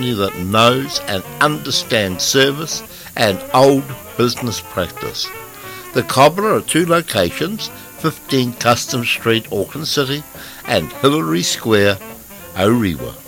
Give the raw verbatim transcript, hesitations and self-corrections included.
that knows and understands service and old business practice. The Cobbler are two locations, fifteen Customs Street, Auckland City, and Hillary Square, Orewa.